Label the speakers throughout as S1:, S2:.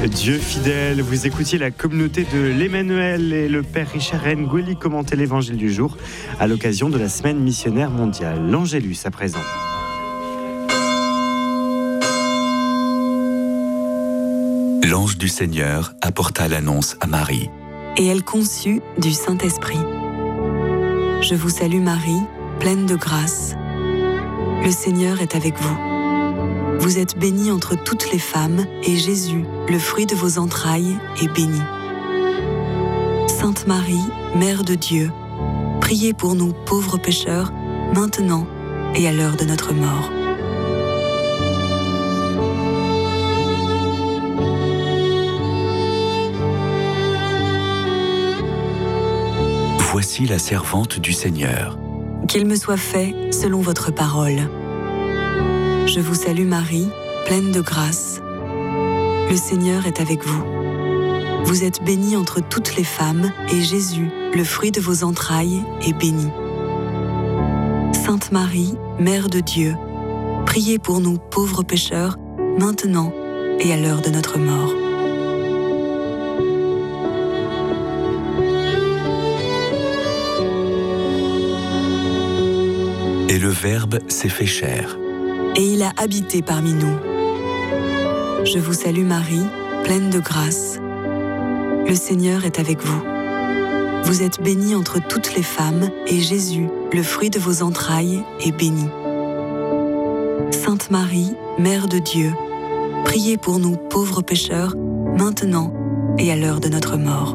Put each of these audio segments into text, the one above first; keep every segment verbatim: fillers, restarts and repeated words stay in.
S1: Dieu fidèle, vous écoutiez la communauté de l'Emmanuel et le Père Richard Ngoli commenter l'évangile du jour à l'occasion de la semaine missionnaire mondiale. L'Angélus à présent.
S2: L'ange du Seigneur apporta l'annonce à Marie.
S3: Et elle conçut du Saint-Esprit. Je vous salue Marie, pleine de grâce. Le Seigneur est avec vous. Vous êtes bénie entre toutes les femmes, et Jésus, le fruit de vos entrailles, est béni. Sainte Marie, Mère de Dieu, priez pour nous pauvres pécheurs, maintenant et à l'heure de notre mort.
S2: Voici la servante du Seigneur.
S3: Qu'il me soit fait selon votre parole. Je vous salue Marie, pleine de grâce. Le Seigneur est avec vous. Vous êtes bénie entre toutes les femmes, et Jésus, le fruit de vos entrailles, est béni. Sainte Marie, Mère de Dieu, priez pour nous pauvres pécheurs, maintenant et à l'heure de notre mort.
S2: Et le Verbe s'est fait chair.
S3: Et il a habité parmi nous. Je vous salue Marie, pleine de grâce. Le Seigneur est avec vous. Vous êtes bénie entre toutes les femmes, et Jésus, le fruit de vos entrailles, est béni. Sainte Marie, Mère de Dieu, priez pour nous pauvres pécheurs, maintenant et à l'heure de notre mort.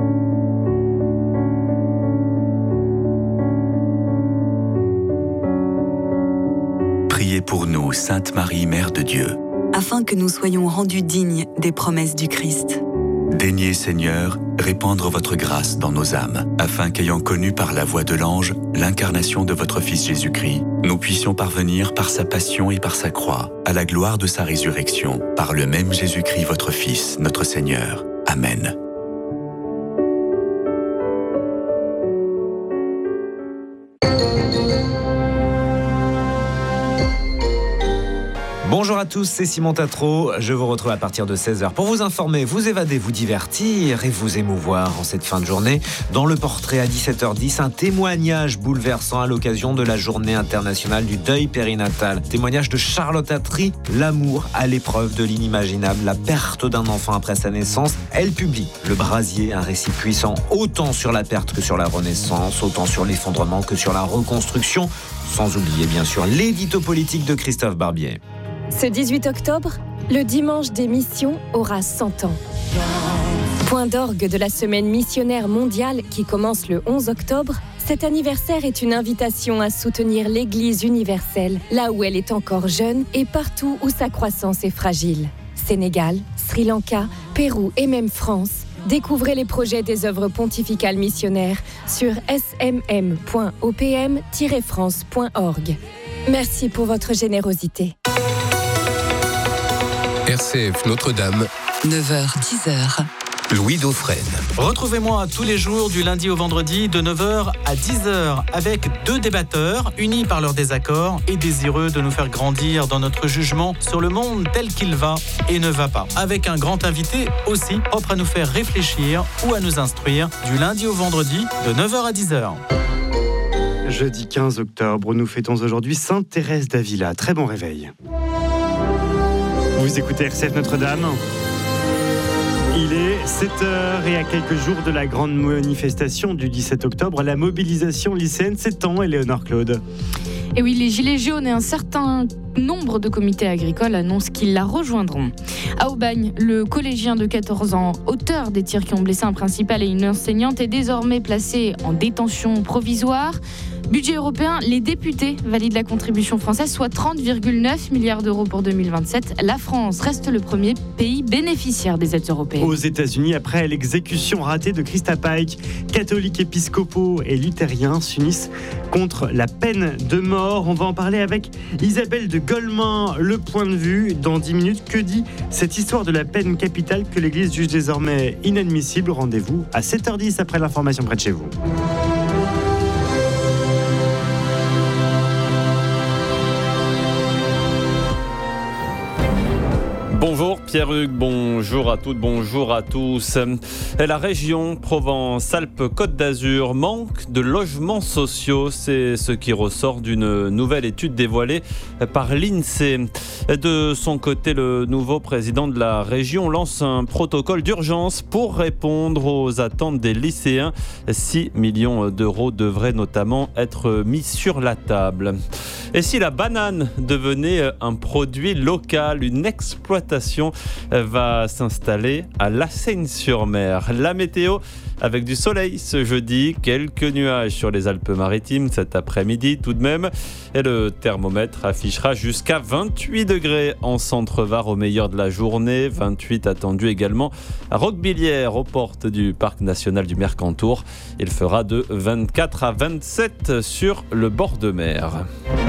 S2: Priez pour nous, Sainte Marie, Mère de Dieu,
S3: afin que nous soyons rendus dignes des promesses du Christ.
S2: Daignez, Seigneur, répandre votre grâce dans nos âmes, afin qu'ayant connu par la voix de l'ange l'incarnation de votre Fils Jésus-Christ, nous puissions parvenir par sa passion et par sa croix à la gloire de sa résurrection, par le même Jésus-Christ, votre Fils, notre Seigneur. Amen.
S4: Bonjour à tous, c'est Simon Tatro. Je vous retrouve à partir de seize heures pour vous informer, vous évader, vous divertir et vous émouvoir en cette fin de journée. Dans le portrait à dix-sept heures dix, un témoignage bouleversant à l'occasion de la journée internationale du deuil périnatal. Témoignage de Charlotte Attry, l'amour à l'épreuve de l'inimaginable, la perte d'un enfant après sa naissance. Elle publie Le Brasier, un récit puissant autant sur la perte que sur la renaissance, autant sur l'effondrement que sur la reconstruction. Sans oublier bien sûr l'édito politique de Christophe Barbier.
S5: Ce dix-huit octobre, le dimanche des missions aura cent ans. Point d'orgue de la semaine missionnaire mondiale qui commence le onze octobre, cet anniversaire est une invitation à soutenir l'Église universelle, là où elle est encore jeune et partout où sa croissance est fragile. Sénégal, Sri Lanka, Pérou et même France. Découvrez les projets des œuvres pontificales missionnaires sur s m m point o p m tiret france point org. Merci pour votre générosité.
S6: R C F Notre-Dame,
S3: neuf heures dix.
S6: Louis Dauphren.
S7: Retrouvez-moi tous les jours du lundi au vendredi de neuf heures à dix heures avec deux débatteurs unis par leurs désaccords et désireux de nous faire grandir dans notre jugement sur le monde tel qu'il va et ne va pas. Avec un grand invité aussi propre à nous faire réfléchir ou à nous instruire du lundi au vendredi de neuf heures à dix heures.
S1: Jeudi quinze octobre, nous fêtons aujourd'hui Sainte Thérèse d'Avila. Très bon réveil. Vous écoutez R C F Notre-Dame. Il est sept heures et à quelques jours de la grande manifestation du dix-sept octobre, la mobilisation lycéenne s'étend, Éléonore Claude.
S8: Et oui, les Gilets jaunes et un certain nombre de comités agricoles annoncent qu'ils la rejoindront. À Aubagne, le collégien de quatorze ans, auteur des tirs qui ont blessé un principal et une enseignante, est désormais placé en détention provisoire. Budget européen, les députés valident la contribution française, soit trente virgule neuf milliards d'euros pour deux mille vingt-sept. La France reste le premier pays bénéficiaire des aides européennes.
S1: Aux États-Unis, après l'exécution ratée de Christa Pike, catholiques épiscopaux et luthériens s'unissent contre la peine de mort. On va en parler avec Isabelle de Golemin. Le point de vue dans dix minutes. Que dit cette histoire de la peine capitale que l'Église juge désormais inadmissible? Rendez-vous à sept heures dix après l'information près de chez vous.
S9: Bonjour Pierre-Hugues, bonjour à toutes, bonjour à tous. La région Provence-Alpes-Côte d'Azur manque de logements sociaux. C'est ce qui ressort d'une nouvelle étude dévoilée par l'INSEE. De son côté, le nouveau président de la région lance un protocole d'urgence pour répondre aux attentes des lycéens. six millions d'euros devraient notamment être mis sur la table. Et si la banane devenait un produit local, une exploitation va s'installer à La Seyne-sur-Mer. La météo avec du soleil ce jeudi, quelques nuages sur les Alpes-Maritimes cet après-midi tout de même. Et le thermomètre affichera jusqu'à vingt-huit degrés en Centre-Var au meilleur de la journée. vingt-huit attendu également à Roquebillière, aux portes du Parc national du Mercantour. Il fera de vingt-quatre à vingt-sept sur le bord de mer.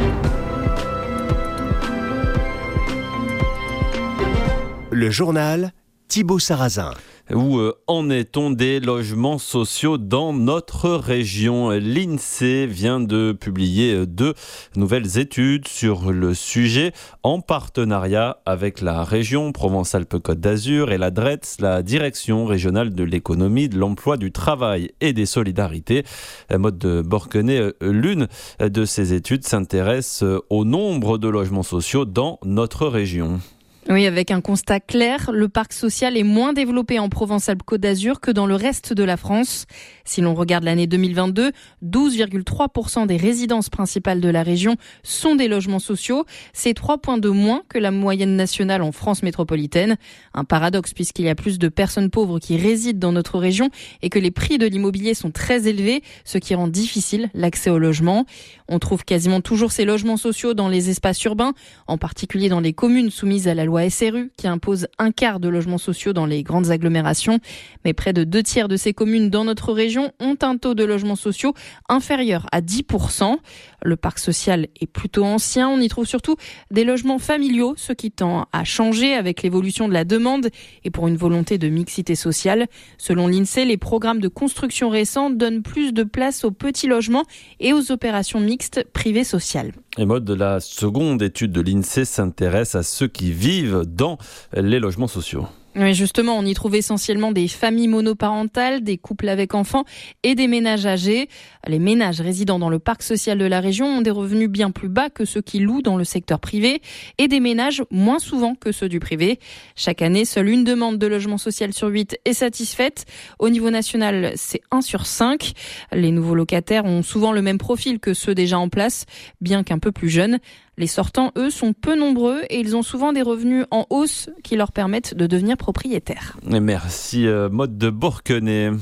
S10: Le journal Thibaut Sarrazin.
S9: Où euh, en est-on des logements sociaux dans notre région ? L'INSEE vient de publier deux nouvelles études sur le sujet en partenariat avec la région Provence-Alpes-Côte d'Azur et la D R E T S, la Direction régionale de l'économie, de l'emploi, du travail et des solidarités. Maude de Borquenay, l'une de ces études s'intéresse au nombre de logements sociaux dans notre région.
S8: Oui, avec un constat clair, le parc social est moins développé en Provence-Alpes-Côte d'Azur que dans le reste de la France. Si l'on regarde l'année deux mille vingt-deux, douze virgule trois pour cent des résidences principales de la région sont des logements sociaux. C'est trois points de moins que la moyenne nationale en France métropolitaine. Un paradoxe puisqu'il y a plus de personnes pauvres qui résident dans notre région et que les prix de l'immobilier sont très élevés, ce qui rend difficile l'accès au logement. On trouve quasiment toujours ces logements sociaux dans les espaces urbains, en particulier dans les communes soumises à la loi S R U qui impose un quart de logements sociaux dans les grandes agglomérations. Mais près de deux tiers de ces communes dans notre région ont un taux de logements sociaux inférieur à dix pour cent. Le parc social est plutôt ancien. On y trouve surtout des logements familiaux, ce qui tend à changer avec l'évolution de la demande et pour une volonté de mixité sociale. Selon l'INSEE, les programmes de construction récents donnent plus de place aux petits logements et aux opérations mixtes privées sociales.
S9: Et Maude, de la seconde étude de l'INSEE s'intéresse à ceux qui vivent dans les logements sociaux.
S8: Oui, justement, on y trouve essentiellement des familles monoparentales, des couples avec enfants et des ménages âgés. Les ménages résidant dans le parc social de la région ont des revenus bien plus bas que ceux qui louent dans le secteur privé et des ménages moins souvent que ceux du privé. Chaque année, seule une demande de logement social sur huit est satisfaite. Au niveau national, c'est un sur cinq. Les nouveaux locataires ont souvent le même profil que ceux déjà en place, bien qu'un peu plus jeunes. Les sortants, eux, sont peu nombreux et ils ont souvent des revenus en hausse qui leur permettent de devenir propriétaires.
S9: Merci, euh, Maude de Borquenay.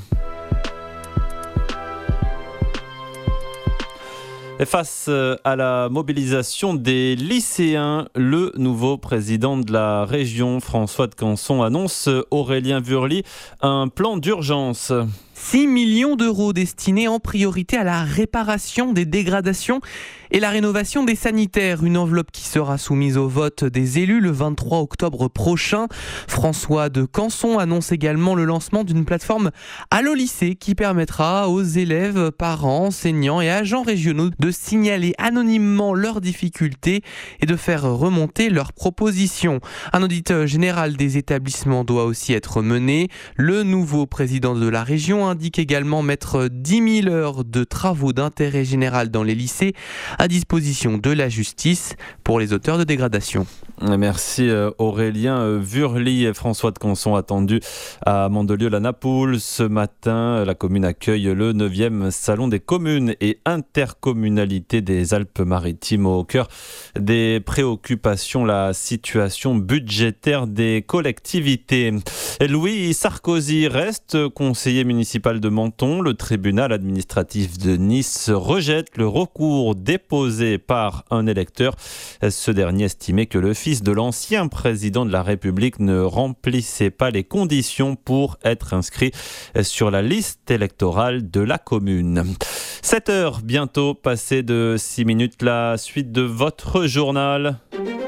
S9: Et face à la mobilisation des lycéens, le nouveau président de la région, François de Canson, annonce, Aurélien Wurly, un plan d'urgence.
S11: six millions d'euros destinés en priorité à la réparation des dégradations et la rénovation des sanitaires. Une enveloppe qui sera soumise au vote des élus le vingt-trois octobre prochain. François de Canson annonce également le lancement d'une plateforme Allo Lycée qui permettra aux élèves, parents, enseignants et agents régionaux de signaler anonymement leurs difficultés et de faire remonter leurs propositions. Un audit général des établissements doit aussi être mené. Le nouveau président de la région indique également mettre dix mille heures de travaux d'intérêt général dans les lycées à disposition de la justice pour les auteurs de dégradation.
S9: Merci Aurélien Wurly et François de Canson attendu à Mandelieu-la-Napoule. Ce matin, la commune accueille le neuvième salon des communes et intercommunalités des Alpes-Maritimes au cœur des préoccupations, la situation budgétaire des collectivités. Louis Sarkozy reste conseiller municipal de Menton. Le tribunal administratif de Nice rejette le recours déposé par un électeur. Ce dernier estimait que le fils de l'ancien président de la République ne remplissait pas les conditions pour être inscrit sur la liste électorale de la commune. sept heures bientôt, passées de six minutes, la suite de votre journal.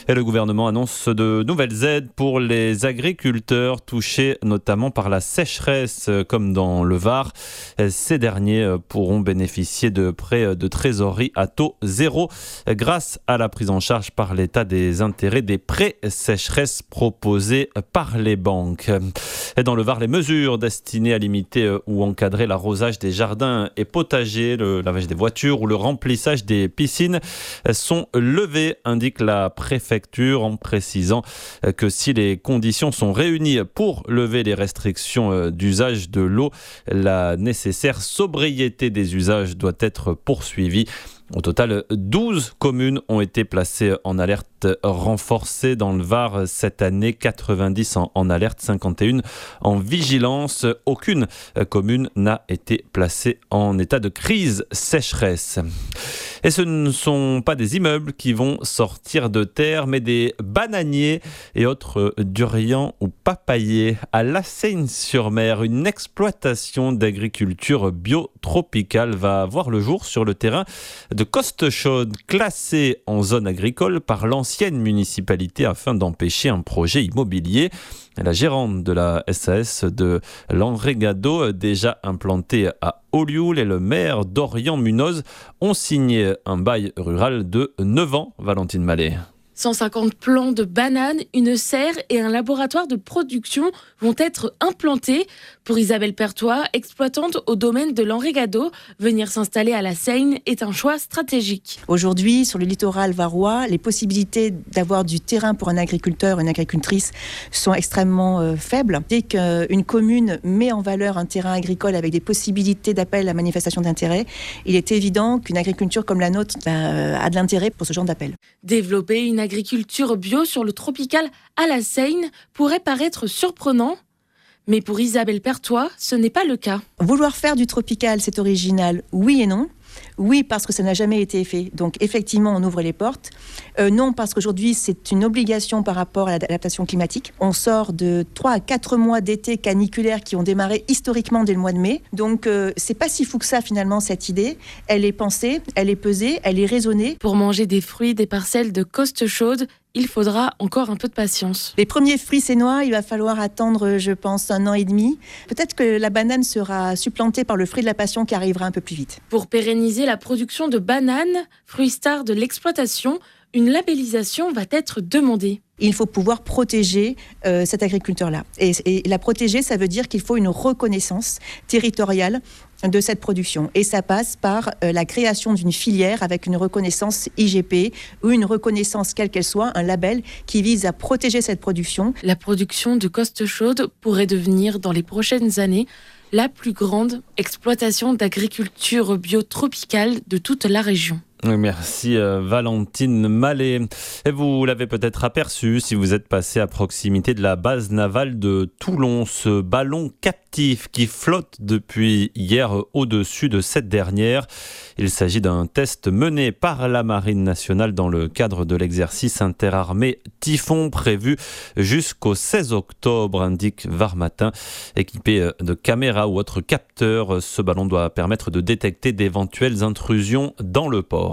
S9: Et le gouvernement annonce de nouvelles aides pour les agriculteurs touchés notamment par la sécheresse, comme dans le Var. Ces derniers pourront bénéficier de prêts de trésorerie à taux zéro grâce à la prise en charge par l'État des intérêts des prêts sécheresse proposés par les banques. Et dans le Var, les mesures destinées à limiter ou encadrer l'arrosage des jardins et potagers, le lavage des voitures ou le remplissage des piscines sont levées, indique la préfecture, en précisant que si les conditions sont réunies pour lever les restrictions d'usage de l'eau, la nécessaire sobriété des usages doit être poursuivie. Au total, douze communes ont été placées en alerte renforcée dans le Var cette année, quatre-vingt-dix en, en alerte, cinquante et un en vigilance. Aucune commune n'a été placée en état de crise sécheresse. Et ce ne sont pas des immeubles qui vont sortir de terre, mais des bananiers et autres durians ou papayers. À La Seyne-sur-Mer, une exploitation d'agriculture biotropicale va voir le jour sur le terrain de Costechaude, classé en zone agricole par l'ancienne municipalité afin d'empêcher un projet immobilier. La gérante de la S A S de l'Enregado, déjà implantée à Olioul, et le maire Dorian Munoz ont signé un bail rural de neuf ans. Valentine Mallet.
S12: cent cinquante plants de bananes, une serre et un laboratoire de production vont être implantés. Pour Isabelle Pertois, exploitante au domaine de l'Enregado, venir s'installer à la Seyne est un choix stratégique.
S13: Aujourd'hui, sur le littoral varois, les possibilités d'avoir du terrain pour un agriculteur, une agricultrice sont extrêmement euh, faibles. Dès qu'une commune met en valeur un terrain agricole avec des possibilités d'appel à manifestation d'intérêt, il est évident qu'une agriculture comme la nôtre bah, a de l'intérêt pour ce genre d'appel.
S12: Développer une agriculture bio sur le tropical à la Seyne pourrait paraître surprenant, mais pour Isabelle Pertois, ce n'est pas le cas.
S13: Vouloir faire du tropical, c'est original, oui et non. Oui, parce que ça n'a jamais été fait. Donc, effectivement, on ouvre les portes. Euh, non, parce qu'aujourd'hui, c'est une obligation par rapport à l'adaptation climatique. On sort de trois à quatre mois d'été caniculaires qui ont démarré historiquement dès le mois de mai. Donc, euh, c'est pas si fou que ça, finalement, cette idée. Elle est pensée, elle est pesée, elle est raisonnée.
S12: Pour manger des fruits des parcelles de Costechaude, il faudra encore un peu de patience.
S13: Les premiers fruits sénois, il va falloir attendre, je pense, un an et demi. Peut-être que la banane sera supplantée par le fruit de la passion qui arrivera un peu plus vite.
S12: Pour pérenniser la production de bananes, fruits stars de l'exploitation, une labellisation va être demandée.
S13: Il faut pouvoir protéger euh, cet agriculteur-là. Et, et la protéger, ça veut dire qu'il faut une reconnaissance territoriale de cette production. Et ça passe par euh, la création d'une filière avec une reconnaissance I G P ou une reconnaissance quelle qu'elle soit, un label qui vise à protéger cette production.
S12: La production de Costechaude pourrait devenir dans les prochaines années la plus grande exploitation d'agriculture biotropicale de toute la région.
S9: Merci euh, Valentine Mallet. Et vous l'avez peut-être aperçu si vous êtes passé à proximité de la base navale de Toulon, ce ballon captif qui flotte depuis hier au-dessus de cette dernière. Il s'agit d'un test mené par la Marine nationale dans le cadre de l'exercice interarmé Typhon prévu jusqu'au seize octobre, indique Var Matin. Équipé de caméras ou autres capteurs, ce ballon doit permettre de détecter d'éventuelles intrusions dans le port.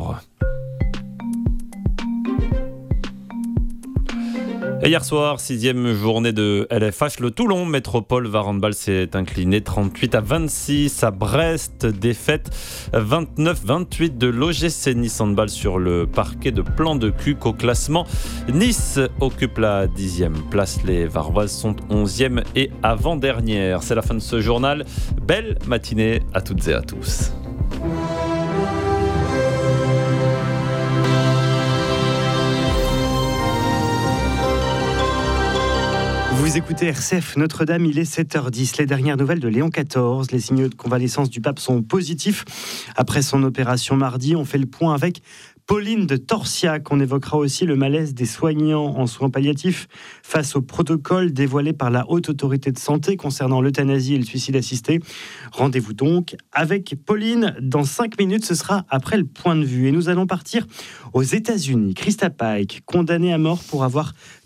S9: Et hier soir, sixième journée de L F H, le Toulon Métropole Var Handball s'est incliné trente-huit à vingt-six à Brest. Défaite vingt-neuf vingt-huit de l'O G C Nice Handball sur le parquet de Plan de Cuc. Au classement, Nice occupe la dixième place. Les Varoises sont onzième et avant-dernière. C'est la fin de ce journal. Belle matinée à toutes et à tous.
S1: Vous écoutez R C F Notre-Dame, il est sept heures dix. Les dernières nouvelles de Léon quatorze. Les signaux de convalescence du pape sont positifs. Après son opération mardi, on fait le point avec Pauline de Torsiac. On évoquera aussi le malaise des soignants en soins palliatifs face au protocole dévoilé par la Haute Autorité de Santé concernant l'euthanasie et le suicide assisté. Rendez-vous donc avec Pauline dans cinq minutes. Ce sera après le point de vue. Et nous allons partir aux États-Unis. Krista Pike, condamnée à mort pour avoir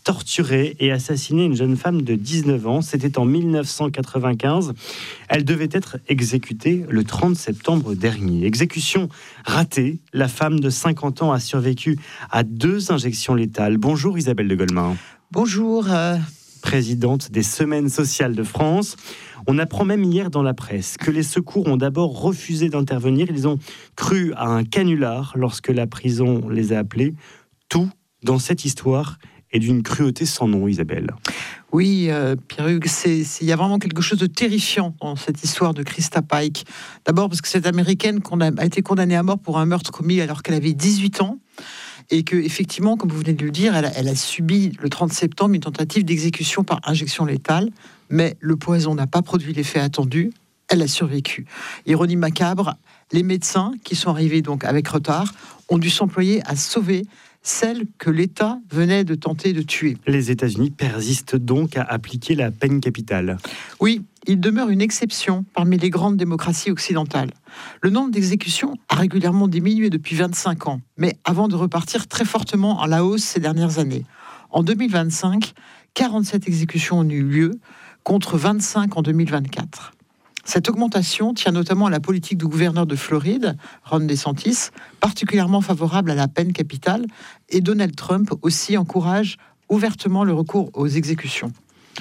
S1: torturé et assassiné une jeune femme de dix-neuf ans. C'était en mille neuf cent quatre-vingt-quinze. Elle devait être exécutée le trente septembre dernier. Exécution ratée. La femme de cinquante ans a survécu à deux injections létales. Bonjour Isabelle de Golemin.
S14: Bonjour. Euh...
S1: Présidente des Semaines sociales de France. On apprend même hier dans la presse que les secours ont d'abord refusé d'intervenir. Ils ont cru à un canular lorsque la prison les a appelés. Tout dans cette histoire est d'une cruauté sans nom, Isabelle.
S14: Oui, euh, Pierre-Hugues, c'est, c'est, il y a vraiment quelque chose de terrifiant dans cette histoire de Christa Pike. D'abord parce que cette Américaine a été condamnée à mort pour un meurtre commis alors qu'elle avait dix-huit ans. Et que, effectivement, comme vous venez de le dire, elle a, elle a subi le trente septembre une tentative d'exécution par injection létale, mais le poison n'a pas produit l'effet attendu, elle a survécu. Ironie macabre, les médecins, qui sont arrivés donc avec retard, ont dû s'employer à sauver celle que l'État venait de tenter de tuer.
S1: Les États-Unis persistent donc à appliquer la peine capitale.
S14: Oui, il demeure une exception parmi les grandes démocraties occidentales. Le nombre d'exécutions a régulièrement diminué depuis vingt-cinq ans, mais avant de repartir très fortement à la hausse ces dernières années. En deux mille vingt-cinq, quarante-sept exécutions ont eu lieu, contre vingt-cinq en deux mille vingt-quatre. Cette augmentation tient notamment à la politique du gouverneur de Floride, Ron DeSantis, particulièrement favorable à la peine capitale, et Donald Trump aussi encourage ouvertement le recours aux exécutions.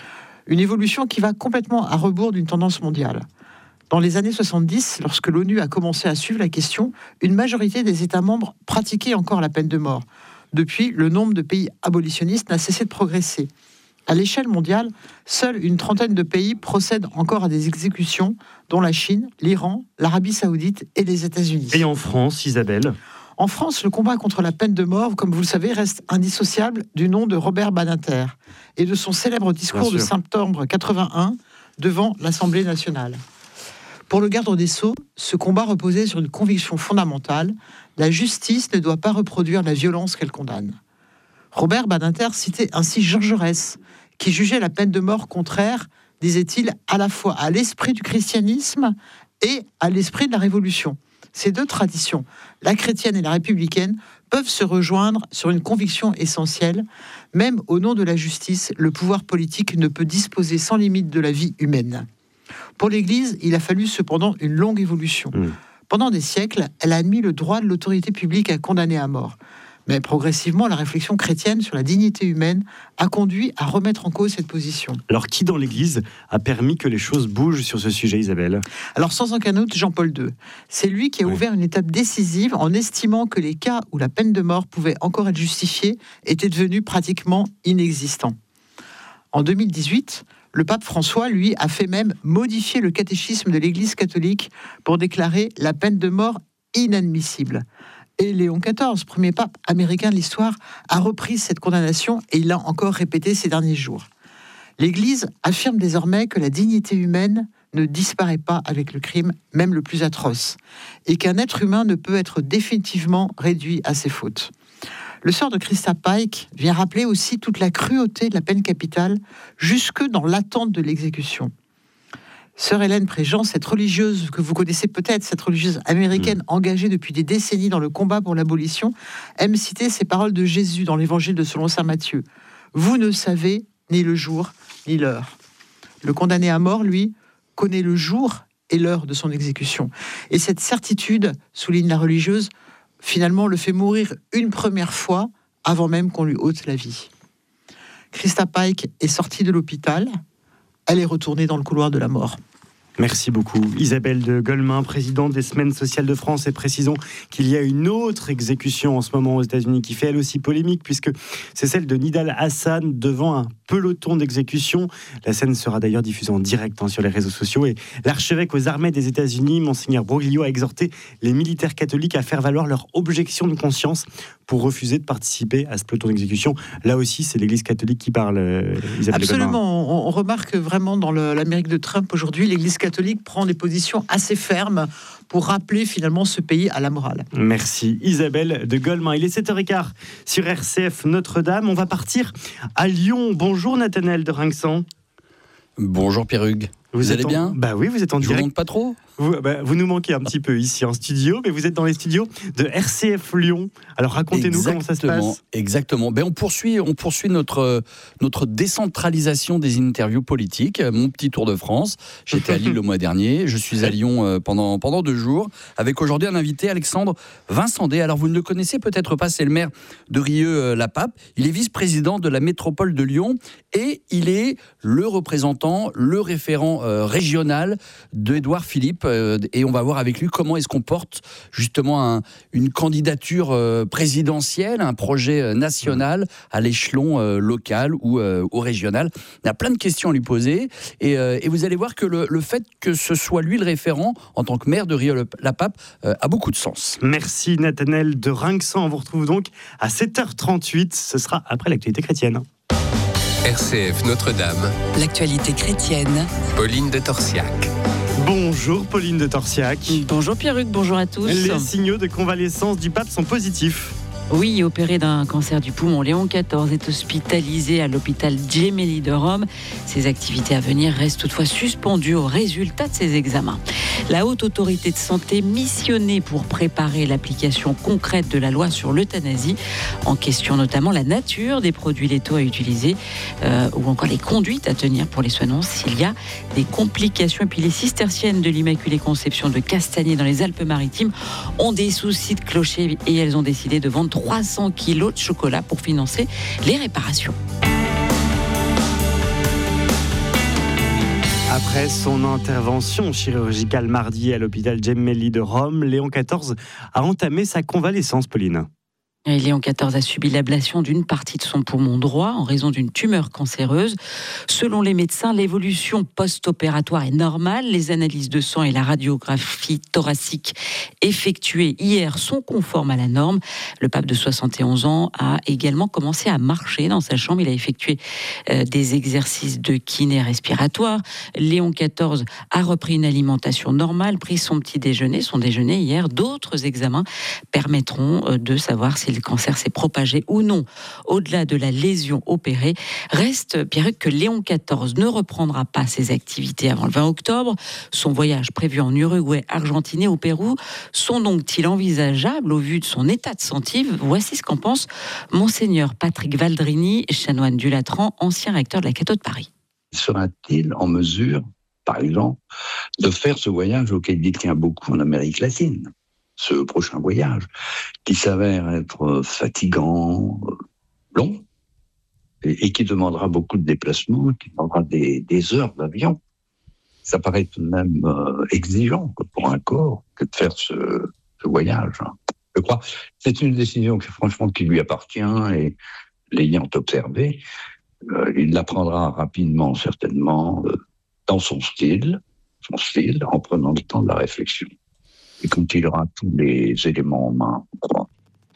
S14: Une évolution qui va complètement à rebours d'une tendance mondiale. Dans les années soixante-dix, lorsque l'ONU a commencé à suivre la question, une majorité des États membres pratiquaient encore la peine de mort. Depuis, le nombre de pays abolitionnistes n'a cessé de progresser. À l'échelle mondiale, seule une trentaine de pays procèdent encore à des exécutions, dont la Chine, l'Iran, l'Arabie Saoudite et les États-Unis.
S1: Et en France, Isabelle ?
S14: En France, le combat contre la peine de mort, comme vous le savez, reste indissociable du nom de Robert Badinter et de son célèbre discours de septembre quatre-vingt-un devant l'Assemblée nationale. Pour le garde des Sceaux, ce combat reposait sur une conviction fondamentale : la justice ne doit pas reproduire la violence qu'elle condamne. Robert Badinter citait ainsi Jean Jaurès, qui jugeait la peine de mort contraire, disait-il, à la fois à l'esprit du christianisme et à l'esprit de la Révolution. Ces deux traditions, la chrétienne et la républicaine, peuvent se rejoindre sur une conviction essentielle. Même au nom de la justice, le pouvoir politique ne peut disposer sans limite de la vie humaine. Pour l'Église, il a fallu cependant une longue évolution. Mmh. Pendant des siècles, elle a admis le droit de l'autorité publique à condamner à mort. Mais progressivement, la réflexion chrétienne sur la dignité humaine a conduit à remettre en cause cette position.
S1: Alors, qui dans l'Église a permis que les choses bougent sur ce sujet, Isabelle ?
S14: Alors, sans aucun doute, Jean-Paul deux. C'est lui qui a oui. ouvert une étape décisive en estimant que les cas où la peine de mort pouvait encore être justifiée étaient devenus pratiquement inexistants. En deux mille dix-huit, le pape François, lui, a fait même modifier le catéchisme de l'Église catholique pour déclarer la peine de mort inadmissible. Et Léon quatorze, premier pape américain de l'histoire, a repris cette condamnation et il l'a encore répété ces derniers jours. L'Église affirme désormais que la dignité humaine ne disparaît pas avec le crime, même le plus atroce, et qu'un être humain ne peut être définitivement réduit à ses fautes. Le sort de Christa Pike vient rappeler aussi toute la cruauté de la peine capitale, jusque dans l'attente de l'exécution. Sœur Hélène Préjean, cette religieuse que vous connaissez peut-être, cette religieuse américaine mmh. engagée depuis des décennies dans le combat pour l'abolition, aime citer ces paroles de Jésus dans l'évangile de selon saint Matthieu. « Vous ne savez ni le jour ni l'heure ». Le condamné à mort, lui, connaît le jour et l'heure de son exécution. Et cette certitude, souligne la religieuse, finalement le fait mourir une première fois avant même qu'on lui ôte la vie. Christa Pike est sortie de l'hôpital. Elle est retournée dans le couloir de la mort.
S1: Merci beaucoup. Isabelle de Golemin, présidente des Semaines sociales de France. Et précisons qu'il y a une autre exécution en ce moment aux États-Unis qui fait elle aussi polémique, puisque c'est celle de Nidal Hassan devant un peloton d'exécution. La scène sera d'ailleurs diffusée en direct hein, sur les réseaux sociaux. Et l'archevêque aux armées des États-Unis, Monseigneur Broglio, a exhorté les militaires catholiques à faire valoir leur objection de conscience pour refuser de participer à ce peloton d'exécution. Là aussi, c'est l'Église catholique qui parle, euh, Isabelle
S14: Absolument.
S1: de Golemin.
S14: On, on remarque vraiment dans le, l'Amérique de Trump aujourd'hui, l'Église catholique prend des positions assez fermes pour rappeler finalement ce pays à la morale.
S1: Merci Isabelle de Golemin. Il est sept heures quinze sur R C F Notre-Dame. On va partir à Lyon. Bonjour Nathanaël de Rinxan.
S15: Bonjour Pierre-Hugues. Vous, vous allez
S1: en...
S15: bien?
S1: Bah oui, vous êtes en
S15: Je
S1: direct.
S15: vous manque pas trop?
S1: Vous, bah, vous nous manquez un petit peu ici en studio, mais vous êtes dans les studios de R C F Lyon. Alors racontez-nous comment ça se passe.
S15: Exactement. Ben, on poursuit, on poursuit notre, notre décentralisation des interviews politiques. Mon petit tour de France. J'étais à Lille le mois dernier. Je suis à Lyon pendant, pendant deux jours. Avec aujourd'hui un invité, Alexandre Vincendet. Alors vous ne le connaissez peut-être pas, c'est le maire de Rieux-la-Pape. Il est vice-président de la métropole de Lyon et il est le représentant, le référent euh, régional d'Édouard Philippe. Euh, et on va voir avec lui comment est-ce qu'on porte justement un, une candidature euh, présidentielle, un projet national à l'échelon euh, local ou, euh, ou régional. Il y a plein de questions à lui poser et, euh, et vous allez voir que le, le fait que ce soit lui le référent en tant que maire de Rieux-la-Pape euh, a beaucoup de sens.
S1: Merci Nathanaël de Rinxan. On vous retrouve donc à sept heures trente-huit. Ce sera après l'actualité chrétienne.
S6: R C F Notre-Dame.
S16: L'actualité chrétienne.
S6: Pauline de Torsiac.
S1: Bonjour Pauline de Torsiac.
S17: Bonjour Pierruc, bonjour à tous.
S1: Les signaux de convalescence du pape sont positifs.
S17: Oui, opéré d'un cancer du poumon, Léon quatorze est hospitalisé à l'hôpital Gemelli de Rome. Ses activités à venir restent toutefois suspendues au résultat de ses examens. La haute autorité de santé missionnée pour préparer l'application concrète de la loi sur l'euthanasie, en question notamment la nature des produits létaux à utiliser euh, ou encore les conduites à tenir pour les soignants s'il y a des complications. Et puis les cisterciennes de l'Immaculée Conception de Castagnet dans les Alpes-Maritimes ont des soucis de clocher et elles ont décidé de vendre trois cents kilos de chocolat pour financer les réparations.
S1: Après son intervention chirurgicale mardi à l'hôpital Gemelli de Rome, Léon quatorze a entamé sa convalescence, Pauline.
S17: Et Léon quatorze a subi l'ablation d'une partie de son poumon droit en raison d'une tumeur cancéreuse. Selon les médecins, l'évolution post-opératoire est normale. Les analyses de sang et la radiographie thoracique effectuées hier sont conformes à la norme. Le pape de soixante et onze ans a également commencé à marcher dans sa chambre. Il a effectué euh, des exercices de kiné respiratoire. Léon quatorze a repris une alimentation normale, pris son petit déjeuner, son déjeuner hier. D'autres examens permettront euh, de savoir si le cancer s'est propagé ou non. Au-delà de la lésion opérée, reste, Pierruc, que Léon quatorze ne reprendra pas ses activités avant le vingt octobre. Son voyage prévu en Uruguay, Argentine et au Pérou sont donc-ils envisageables au vu de son état de santé? Voici ce qu'en pense Monseigneur Patrick Valdrini, chanoine du Latran, ancien recteur de la Catho de Paris.
S18: Sera-t-il en mesure, par exemple, de faire ce voyage auquel il tient beaucoup en Amérique latine? Ce prochain voyage, qui s'avère être fatigant, long, et, et qui demandera beaucoup de déplacements, qui demandera des, des heures d'avion. Ça paraît tout de même euh, exigeant pour un corps que de faire ce, ce voyage. Je crois c'est une décision qui, franchement, qui lui appartient, et l'ayant observé, euh, il la prendra rapidement, certainement, euh, dans son style, son style, en prenant le temps de la réflexion. Et quand il aura tous les éléments en main, je crois.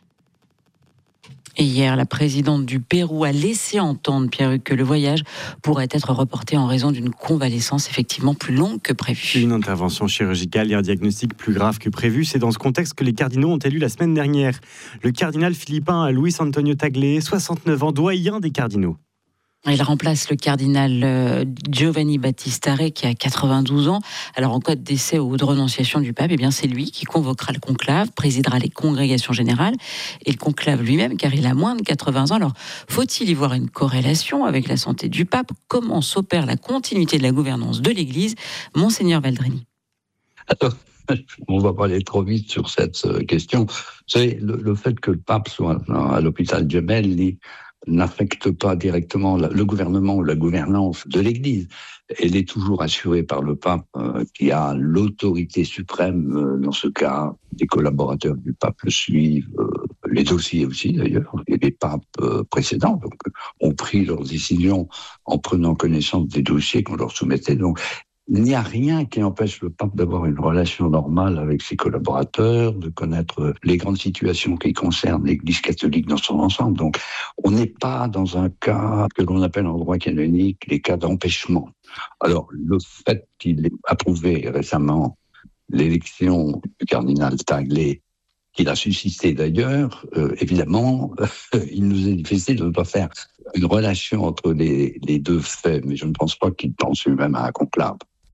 S17: Et hier, la présidente du Pérou a laissé entendre, Pierruc, que le voyage pourrait être reporté en raison d'une convalescence effectivement plus longue que prévu.
S1: Une intervention chirurgicale et un diagnostic plus grave que prévu. C'est dans ce contexte que les cardinaux ont élu la semaine dernière le cardinal philippin Luis Antonio Tagle, soixante-neuf ans, doyen des cardinaux.
S17: Il remplace le cardinal Giovanni Battista Re qui a quatre-vingt-douze ans. Alors en cas de décès ou de renonciation du pape, eh bien c'est lui qui convoquera le conclave, présidera les congrégations générales et le conclave lui-même car il a moins de quatre-vingts ans. Alors faut-il y voir une corrélation avec la santé du pape? Comment s'opère la continuité de la gouvernance de l'Église? Monseigneur Valdrini.
S18: Alors, on ne va pas aller trop vite sur cette question. Vous savez, le, le fait que le pape soit à l'hôpital Gemelli n'affecte pas directement le gouvernement ou la gouvernance de l'Église. Elle est toujours assurée par le pape euh, qui a l'autorité suprême euh, dans ce cas. Les collaborateurs du pape le suivent, euh, les dossiers aussi d'ailleurs, et les papes euh, précédents donc, ont pris leurs décisions en prenant connaissance des dossiers qu'on leur soumettait. Donc il n'y a rien qui empêche le pape d'avoir une relation normale avec ses collaborateurs, de connaître les grandes situations qui concernent l'Église catholique dans son ensemble. Donc, on n'est pas dans un cas que l'on appelle en droit canonique les cas d'empêchement. Alors, le fait qu'il ait approuvé récemment l'élection du cardinal Tagle, qu'il a suscité d'ailleurs, euh, évidemment, euh, il nous est difficile de ne pas faire une relation entre les, les deux faits, mais je ne pense pas qu'il pense lui-même à un conclave.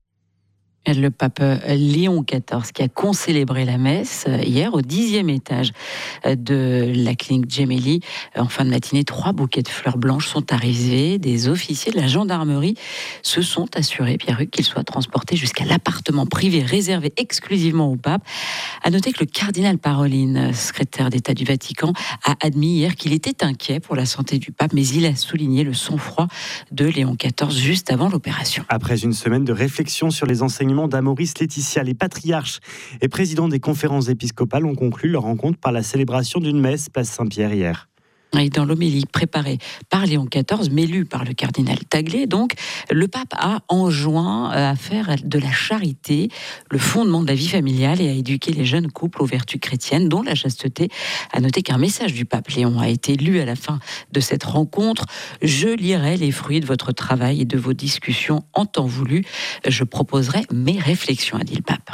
S17: Le pape Léon quatorze qui a concélébré la messe hier au dixième étage de la clinique Gemelli. En fin de matinée, trois bouquets de fleurs blanches sont arrivés. Des officiers de la gendarmerie se sont assurés, Pierre-Hugues, qu'ils soient transportés jusqu'à l'appartement privé réservé exclusivement au pape. À noter que le cardinal Parolin, secrétaire d'État du Vatican, a admis hier qu'il était inquiet pour la santé du pape, mais il a souligné le sang-froid de Léon quatorze juste avant l'opération.
S1: Après une semaine de réflexion sur les enseignements d'Amoris Laetitia, les patriarches et présidents des conférences épiscopales ont conclu leur rencontre par la célébration d'une messe place Saint-Pierre hier.
S17: Et dans l'homélie préparée par Léon quatorze, mais lue par le cardinal Taglé, donc, le pape a enjoint à faire de la charité le fondement de la vie familiale et à éduquer les jeunes couples aux vertus chrétiennes, dont la chasteté. À noter qu'un message du pape Léon a été lu à la fin de cette rencontre. « Je lirai les fruits de votre travail et de vos discussions en temps voulu. Je proposerai mes réflexions », a dit le pape.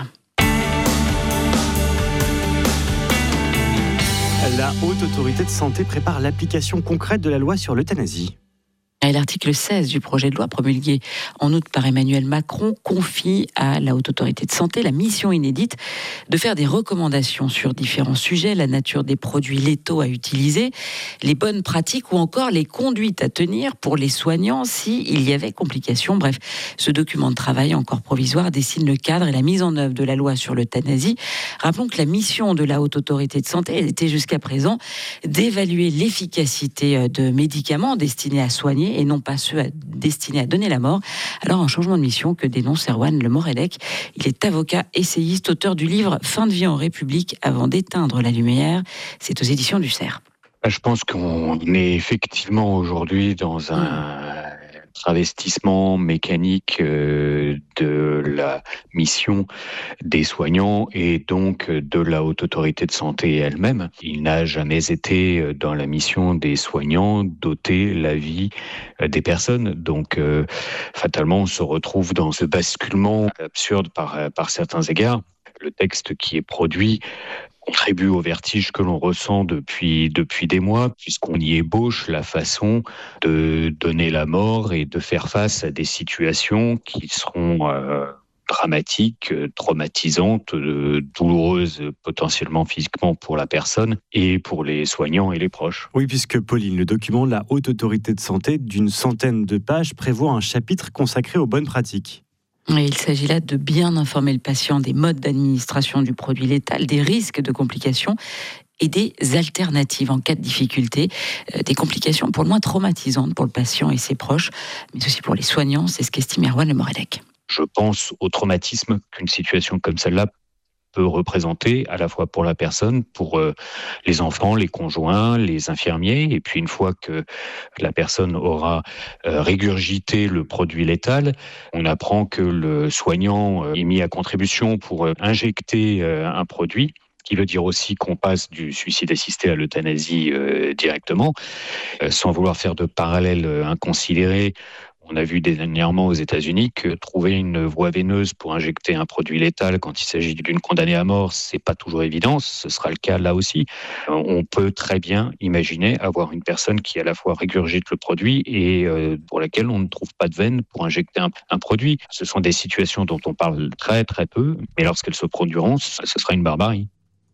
S1: La Haute Autorité de Santé prépare l'application concrète de la loi sur l'euthanasie.
S17: L'article seize du projet de loi promulgué en août par Emmanuel Macron confie à la Haute Autorité de Santé la mission inédite de faire des recommandations sur différents sujets, la nature des produits létaux à utiliser, les bonnes pratiques ou encore les conduites à tenir pour les soignants s'il y avait complications. Bref, ce document de travail encore provisoire dessine le cadre et la mise en œuvre de la loi sur l'euthanasie. Rappelons que la mission de la Haute Autorité de Santé était jusqu'à présent d'évaluer l'efficacité de médicaments destinés à soigner et non pas ceux destinés à donner la mort. Alors, un changement de mission que dénonce Erwan Le Morelec. Il est avocat, essayiste, auteur du livre « Fin de vie en République avant d'éteindre la lumière ». C'est aux éditions du C E R.
S19: Je pense qu'on est effectivement aujourd'hui dans un travestissement mécanique de la mission des soignants et donc de la Haute Autorité de Santé elle-même. Il n'a jamais été dans la mission des soignants d'ôter la vie des personnes. Donc, euh, fatalement, on se retrouve dans ce basculement absurde par, par certains égards. Le texte qui est produit contribue au vertige que l'on ressent depuis, depuis des mois, puisqu'on y ébauche la façon de donner la mort et de faire face à des situations qui seront euh, dramatiques, traumatisantes, euh, douloureuses potentiellement physiquement pour la personne et pour les soignants et les proches.
S1: Oui, puisque Pauline, le document de la Haute Autorité de Santé d'une centaine de pages prévoit un chapitre consacré aux bonnes pratiques.
S17: Et il s'agit là de bien informer le patient des modes d'administration du produit létal, des risques de complications et des alternatives en cas de difficulté, euh, des complications pour le moins traumatisantes pour le patient et ses proches, mais aussi pour les soignants, c'est ce qu'estime Erwan Le Morelec.
S19: Je pense au traumatisme qu'une situation comme celle-là peut représenter à la fois pour la personne, pour euh, les enfants, les conjoints, les infirmiers, et puis une fois que la personne aura euh, régurgité le produit létal, on apprend que le soignant euh, est mis à contribution pour euh, injecter euh, un produit, ce qui veut dire aussi qu'on passe du suicide assisté à l'euthanasie euh, directement, euh, sans vouloir faire de parallèles euh, inconsidérés. On a vu dernièrement aux États-Unis que trouver une voie veineuse pour injecter un produit létal quand il s'agit d'une condamnée à mort, c'est pas toujours évident. Ce sera le cas là aussi. On peut très bien imaginer avoir une personne qui à la fois régurgite le produit et pour laquelle on ne trouve pas de veine pour injecter un, un produit. Ce sont des situations dont on parle très très peu, mais lorsqu'elles se produiront, ce sera une barbarie.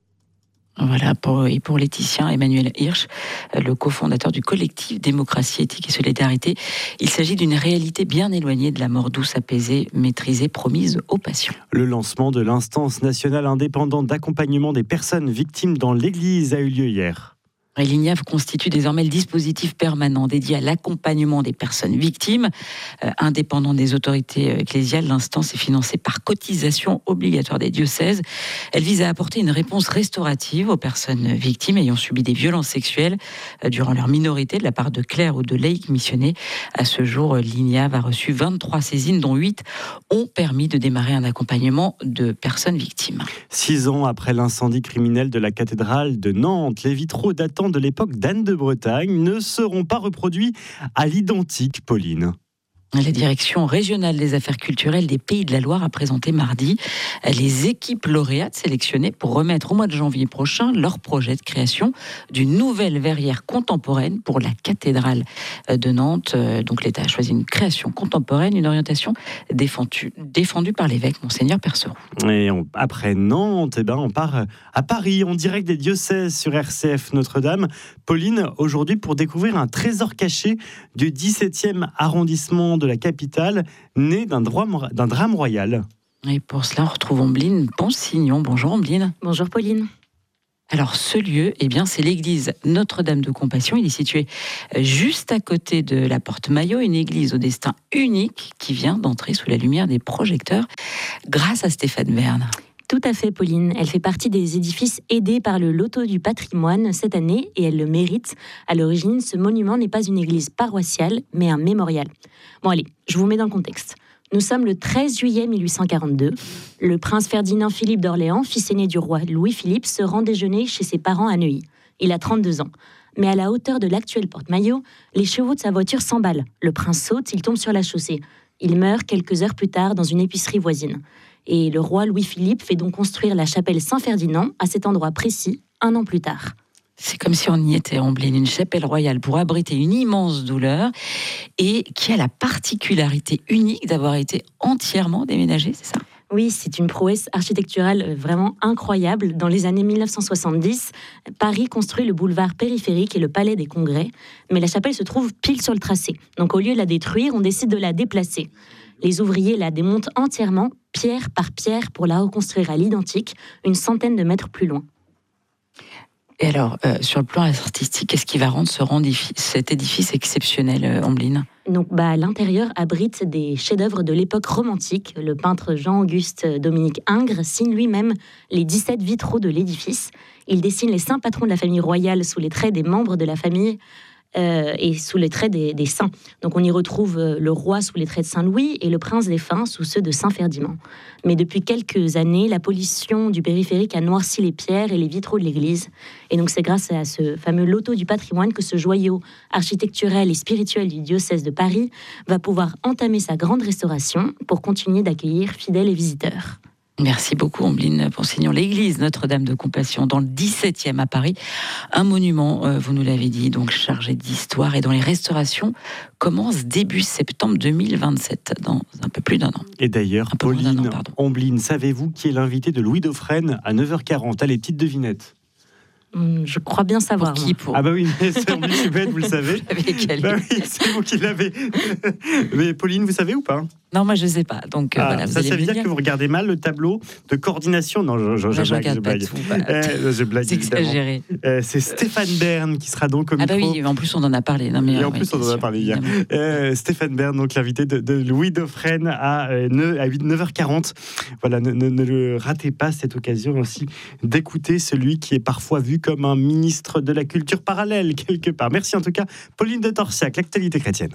S17: Voilà, pour, et pour Laetitia, Emmanuel Hirsch, le cofondateur du collectif Démocratie, Éthique et Solidarité, il s'agit d'une réalité bien éloignée de la mort douce, apaisée, maîtrisée, promise aux patients.
S1: Le lancement de l'instance nationale indépendante d'accompagnement des personnes victimes dans l'Église a eu lieu hier.
S17: Et l'I N I A V constitue désormais le dispositif permanent dédié à l'accompagnement des personnes victimes. Euh, indépendant des autorités ecclésiales, l'instance est financée par cotisation obligatoire des diocèses. Elle vise à apporter une réponse restaurative aux personnes victimes ayant subi des violences sexuelles euh, durant leur minorité de la part de clercs ou de laïcs missionnés. À ce jour, l'I N I A V a reçu vingt-trois saisines, dont huit ont permis de démarrer un accompagnement de personnes victimes.
S1: Six ans après l'incendie criminel de la cathédrale de Nantes, les vitraux datant de l'époque d'Anne de Bretagne ne seront pas reproduits à l'identique, Pauline.
S17: La direction régionale des affaires culturelles des Pays de la Loire a présenté mardi les équipes lauréates sélectionnées pour remettre au mois de janvier prochain leur projet de création d'une nouvelle verrière contemporaine pour la cathédrale de Nantes. Donc l'État a choisi une création contemporaine, une orientation défendue, défendue par l'évêque Monseigneur Perceroux.
S1: Et on, après Nantes, eh ben on part à Paris, en direct des diocèses sur R C F Notre-Dame. Pauline, aujourd'hui pour découvrir un trésor caché du dix-septième arrondissement de la capitale, né d'un drame, d'un drame royal.
S17: Et pour cela, on retrouve Ombline Ponsignon. Bonjour Ombline.
S20: Bonjour Pauline.
S17: Alors ce lieu, eh bien, c'est l'église Notre-Dame de Compassion. Il est situé juste à côté de la Porte Maillot, une église au destin unique qui vient d'entrer sous la lumière des projecteurs grâce à Stéphane Bern.
S20: Tout à fait, Pauline. Elle fait partie des édifices aidés par le Loto du patrimoine cette année et elle le mérite. À l'origine, ce monument n'est pas une église paroissiale, mais un mémorial. Bon allez, je vous mets dans le contexte. Nous sommes le treize juillet mille huit cent quarante-deux. Le prince Ferdinand Philippe d'Orléans, fils aîné du roi Louis-Philippe, se rend déjeuner chez ses parents à Neuilly. Il a trente-deux ans. Mais à la hauteur de l'actuelle Porte Maillot, les chevaux de sa voiture s'emballent. Le prince saute, il tombe sur la chaussée. Il meurt quelques heures plus tard dans une épicerie voisine. Et le roi Louis-Philippe fait donc construire la chapelle Saint-Ferdinand à cet endroit précis, un an plus tard.
S17: C'est comme si on y était, Ombline, une chapelle royale pour abriter une immense douleur et qui a la particularité unique d'avoir été entièrement déménagée, c'est ça ?
S20: Oui, c'est une prouesse architecturale vraiment incroyable. Dans les années mille neuf cent soixante-dix, Paris construit le boulevard périphérique et le palais des Congrès, mais la chapelle se trouve pile sur le tracé. Donc au lieu de la détruire, on décide de la déplacer. Les ouvriers la démontent entièrement, pierre par pierre, pour la reconstruire à l'identique, une centaine de mètres plus loin.
S17: Et alors, euh, sur le plan artistique, qu'est-ce qui va rendre ce rendifi- cet édifice exceptionnel, euh, Ombline ?
S20: Donc, bah, l'intérieur abrite des chefs-d'œuvre de l'époque romantique. Le peintre Jean-Auguste Dominique Ingres signe lui-même les dix-sept vitraux de l'édifice. Il dessine les saints patrons de la famille royale sous les traits des membres de la famille euh, et sous les traits des, des saints. Donc, on y retrouve euh, le roi sous les traits de Saint-Louis et le prince défunt sous ceux de Saint-Ferdinand. Mais depuis quelques années, la pollution du périphérique a noirci les pierres et les vitraux de l'église. Et donc, c'est grâce à ce fameux loto du patrimoine que ce joyau architecturel et spirituel du diocèse de Paris va pouvoir entamer sa grande restauration pour continuer d'accueillir fidèles et visiteurs.
S17: Merci beaucoup, Ombline Ponsignon. L'église Notre-Dame de Compassion, dans le dix-septième à Paris. Un monument, euh, vous nous l'avez dit, donc chargé d'histoire et dont les restaurations commencent début septembre deux mille vingt-sept, dans un peu plus d'un an.
S1: Et d'ailleurs, Pauline,
S17: an,
S1: Ombline, savez-vous qui est l'invité de Louis Dauphren à neuf heures quarante ? Allez, petite devinette.
S20: Je crois bien savoir.
S17: Pour qui pour...
S1: Ah bah oui, mais c'est Ombline, je suis bête, vous le savez.
S17: Avec
S1: bah oui, c'est vous qui l'avez. Mais Pauline, vous savez ou pas ?
S17: Non, moi je ne sais pas. Donc,
S1: ah,
S17: voilà,
S1: ça, ça veut dire, dire que vous regardez mal le tableau de coordination. Non, je, je,
S17: bah,
S1: je,
S17: je
S1: blague,
S17: regarde
S1: je
S17: pas
S1: blague.
S17: tout. Bah,
S1: euh, je blague,
S17: c'est exagéré.
S1: Euh, c'est Stéphane Bern qui sera donc au micro.
S17: Ah bah oui, en plus on en a parlé. Non, mais,
S1: Et en
S17: ouais,
S1: plus on en a
S17: sûr,
S1: parlé hier. Euh, Stéphane Bern, donc l'invité de, de Louis Dauphren à, euh, à neuf heures quarante. Voilà, ne, ne, ne le ratez pas, cette occasion aussi d'écouter celui qui est parfois vu comme un ministre de la culture parallèle quelque part. Merci en tout cas, Pauline de Torsiac, l'actualité chrétienne.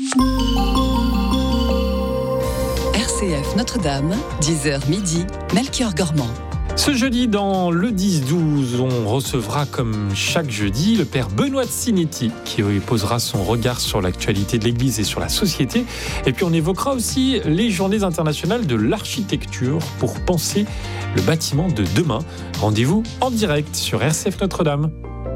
S16: R C F Notre-Dame, dix heures midi, Melchior Gormand.
S21: Ce jeudi, dans le dix douze, on recevra, comme chaque jeudi, le père Benoît de Sinetti, qui posera son regard sur l'actualité de l'Église et sur la société. Et puis on évoquera aussi les journées internationales de l'architecture pour penser le bâtiment de demain. Rendez-vous en direct sur R C F Notre-Dame.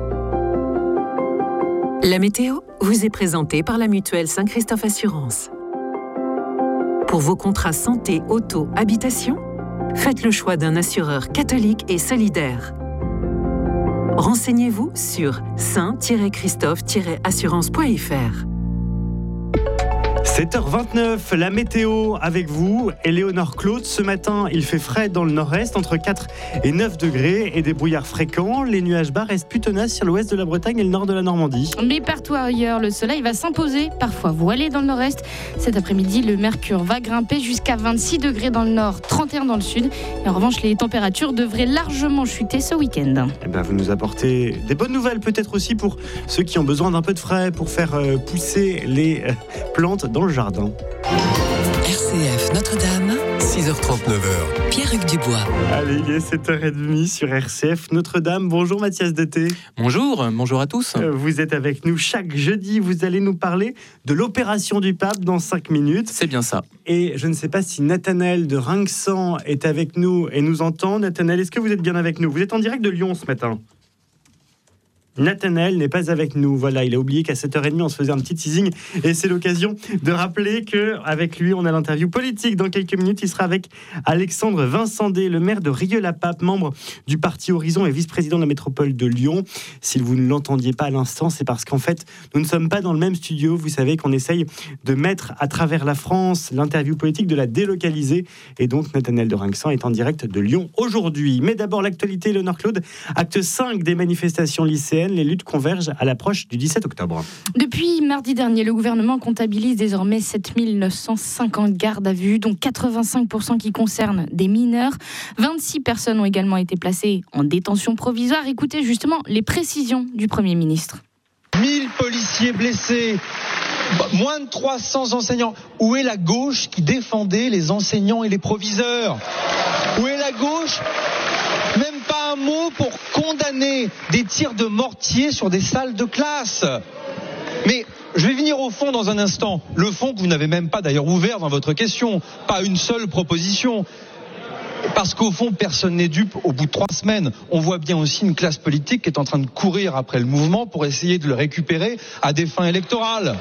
S22: La météo vous est présentée par la mutuelle Saint-Christophe Assurance. Pour vos contrats santé, auto, habitation, faites le choix d'un assureur catholique et solidaire. Renseignez-vous sur saint christophe assurance point f r.
S1: sept heures vingt-neuf, la météo avec vous, Éléonore Claude. Ce matin, il fait frais dans le nord-est, entre quatre et neuf degrés et des brouillards fréquents. Les nuages bas restent plus tenaces sur l'ouest de la Bretagne et le nord de la Normandie.
S8: Mais partout ailleurs, le soleil va s'imposer, parfois voilé dans le nord-est. Cet après-midi, le mercure va grimper jusqu'à vingt-six degrés dans le nord, trente et un dans le sud. Et en revanche, les températures devraient largement chuter ce week-end.
S1: Eh ben, vous nous apportez des bonnes nouvelles, peut-être aussi pour ceux qui ont besoin d'un peu de frais pour faire euh, pousser les euh, plantes dans dans le jardin.
S16: R C F Notre-Dame, six heures trente-neuf. Pierre-Hugues Dubois.
S1: Allez, il est sept heures trente sur R C F Notre-Dame. Bonjour Mathias Deté.
S2: Bonjour, bonjour à tous.
S1: Vous êtes avec nous chaque jeudi. Vous allez nous parler de l'opération du pape dans cinq minutes.
S2: C'est bien ça.
S1: Et je ne sais pas si Nathanaël de Rinxan est avec nous et nous entend. Nathanaël, est-ce que vous êtes bien avec nous? Vous êtes en direct de Lyon ce matin. Nathanaël n'est pas avec nous. Voilà, il a oublié qu'à sept heures trente, on se faisait un petit teasing. Et c'est l'occasion de rappeler qu'avec lui, on a l'interview politique. Dans quelques minutes, il sera avec Alexandre Vincendé, le maire de Rieux-la-Pape, membre du parti Horizon et vice-président de la métropole de Lyon. Si vous ne l'entendiez pas à l'instant, c'est parce qu'en fait, nous ne sommes pas dans le même studio. Vous savez qu'on essaye de mettre à travers la France l'interview politique, de la délocaliser. Et donc, Nathanaël de Rinxan est en direct de Lyon aujourd'hui. Mais d'abord, l'actualité, Léonore Claude. Acte cinq des manifestations lycéennes. Les luttes convergent à l'approche du dix-sept octobre.
S8: Depuis mardi dernier, le gouvernement comptabilise désormais sept mille neuf cent cinquante gardes à vue, dont quatre-vingt-cinq pour cent qui concernent des mineurs. vingt-six personnes ont également été placées en détention provisoire. Écoutez justement les précisions du Premier ministre.
S4: mille policiers blessés, moins de trois cents enseignants. Où est la gauche qui défendait les enseignants et les proviseurs? Où est la gauche? Même pas un mot pour condamner des tirs de mortier sur des salles de classe. Mais je vais venir au fond dans un instant. Le fond que vous n'avez même pas d'ailleurs ouvert dans votre question. Pas une seule proposition. Parce qu'au fond, personne n'est dupe. Au bout de trois semaines, on voit bien aussi une classe politique qui est en train de courir après le mouvement pour essayer de le récupérer à des fins électorales.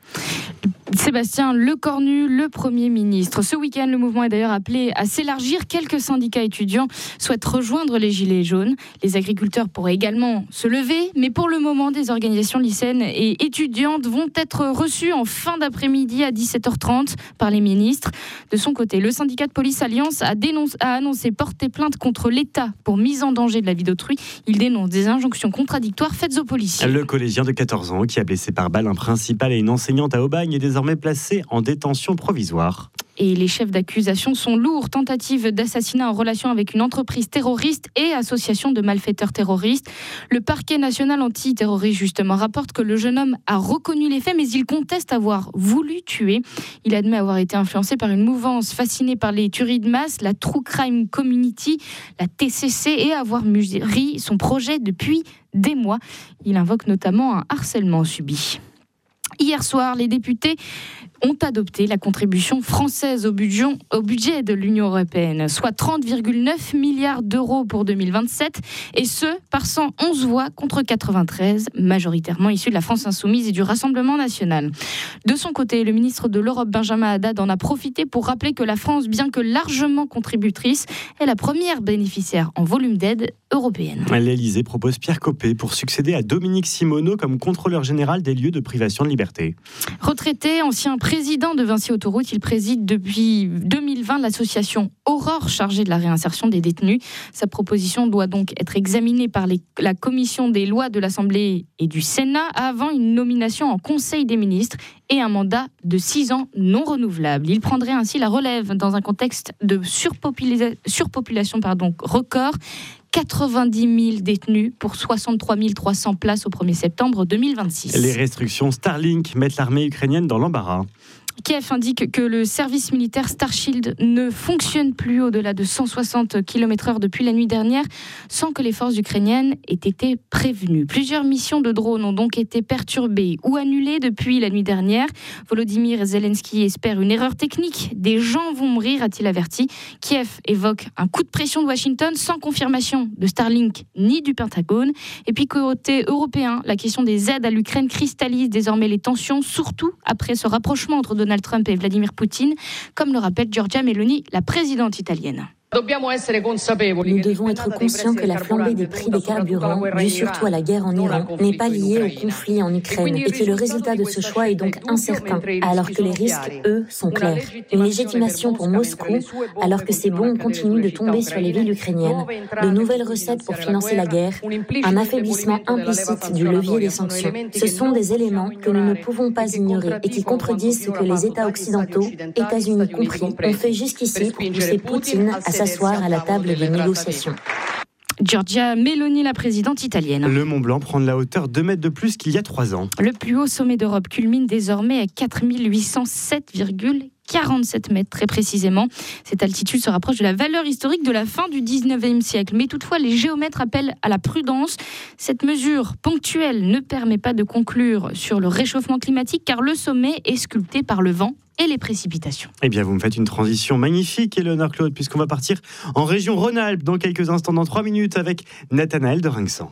S8: Sébastien Lecornu, le Premier ministre. Ce week-end, le mouvement est d'ailleurs appelé à s'élargir. Quelques syndicats étudiants souhaitent rejoindre les Gilets jaunes. Les agriculteurs pourraient également se lever, mais pour le moment, des organisations lycéennes et étudiantes vont être reçues en fin d'après-midi à dix-sept heures trente par les ministres. De son côté, le syndicat de police Alliance a, dénonce, a annoncé porter plainte contre l'État pour mise en danger de la vie d'autrui. Il dénonce des injonctions contradictoires faites aux policiers.
S1: Le collégien de quatorze ans qui a blessé par balle un principal et une enseignante à Aubagne est désormais placé en détention provisoire.
S8: Et les chefs d'accusation sont lourds. Tentative d'assassinat en relation avec une entreprise terroriste et association de malfaiteurs terroristes. Le parquet national antiterroriste, justement, rapporte que le jeune homme a reconnu les faits, mais il conteste avoir voulu tuer. Il admet avoir été influencé par une mouvance fascinée par les tueries de masse, la True Crime Community, la T C C, et avoir mûri son projet depuis des mois. Il invoque notamment un harcèlement subi. Hier soir, les députés ont adopté la contribution française au budget, au budget de l'Union européenne, soit trente virgule neuf milliards d'euros pour deux mille vingt-sept, et ce, par cent onze voix contre quatre-vingt-treize, majoritairement issues de la France insoumise et du Rassemblement national. De son côté, le ministre de l'Europe, Benjamin Haddad, en a profité pour rappeler que la France, bien que largement contributrice, est la première bénéficiaire en volume d'aide européenne.
S1: L'Élysée propose Pierre Copé pour succéder à Dominique Simoneau comme contrôleur général des lieux de privation de liberté.
S8: Retraité, ancien président de Vinci Autoroute, il préside depuis deux mille vingt l'association Aurore chargée de la réinsertion des détenus. Sa proposition doit donc être examinée par les, la commission des lois de l'Assemblée et du Sénat avant une nomination en Conseil des ministres et un mandat de six ans non renouvelable. Il prendrait ainsi la relève dans un contexte de surpopula- surpopulation pardon, record. quatre-vingt-dix mille détenus pour soixante-trois mille trois cents places au premier septembre deux mille vingt-six.
S1: Les restrictions Starlink mettent l'armée ukrainienne dans l'embarras.
S8: Kiev indique que le service militaire Starshield ne fonctionne plus au-delà de cent soixante kilomètres heure depuis la nuit dernière, sans que les forces ukrainiennes aient été prévenues. Plusieurs missions de drones ont donc été perturbées ou annulées depuis la nuit dernière. Volodymyr Zelensky espère une erreur technique. Des gens vont mourir, a-t-il averti. Kiev évoque un coup de pression de Washington sans confirmation de Starlink ni du Pentagone. Et puis côté européen, la question des aides à l'Ukraine cristallise désormais les tensions, surtout après ce rapprochement entre Donald Trump et Vladimir Poutine, comme le rappelle Giorgia Meloni, la présidente italienne.
S20: Nous devons être conscients que la flambée des prix des carburants, due surtout à la guerre en Iran, n'est pas liée au conflit en Ukraine et que le résultat de ce choix est donc incertain, alors que les risques, eux, sont clairs. Une légitimation pour Moscou, alors que ces bombes continuent de tomber sur les villes ukrainiennes, de nouvelles recettes pour financer la guerre, un affaiblissement implicite du levier des sanctions. Ce sont des éléments que nous ne pouvons pas ignorer et qui contredisent ce que les États occidentaux, États-Unis compris, ont fait jusqu'ici pour pousser Poutine à s'asseoir à la table des négociations.
S8: Giorgia Meloni, la présidente italienne.
S1: Le Mont Blanc prend de la hauteur deux mètres de plus qu'il y a trois ans.
S8: Le plus haut sommet d'Europe culmine désormais à quatre mille huit cent sept virgule quarante-sept mètres très précisément. Cette altitude se rapproche de la valeur historique de la fin du dix-neuvième siècle. Mais toutefois, les géomètres appellent à la prudence. Cette mesure ponctuelle ne permet pas de conclure sur le réchauffement climatique car le sommet est sculpté par le vent et les précipitations.
S1: Eh bien, vous me faites une transition magnifique, Éléonore Claude, puisqu'on va partir en région Rhône-Alpes dans quelques instants, dans trois minutes, avec Nathanaël de Ringsan.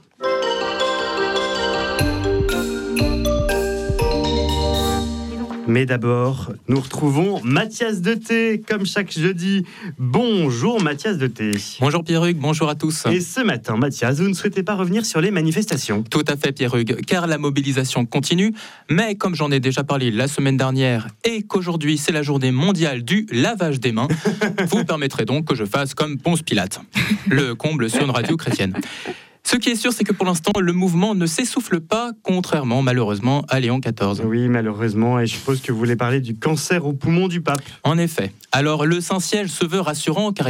S1: Mais d'abord, nous retrouvons Mathias Deté, comme chaque jeudi. Bonjour Mathias Deté.
S2: Bonjour Pierre-Hugues, bonjour à tous.
S1: Et ce matin, Mathias, vous ne souhaitez pas revenir sur les manifestations?
S2: Tout à fait Pierre-Hugues, car la mobilisation continue. Mais comme j'en ai déjà parlé la semaine dernière et qu'aujourd'hui c'est la journée mondiale du lavage des mains, vous permettrez donc que je fasse comme Ponce Pilate. Le comble sur une radio chrétienne. Ce qui est sûr, c'est que pour l'instant, le mouvement ne s'essouffle pas, contrairement malheureusement à Léon quatorze.
S1: Oui, malheureusement, et je suppose que vous voulez parler du cancer au poumon du pape.
S2: En effet. Alors, le Saint-Siège se veut rassurant, car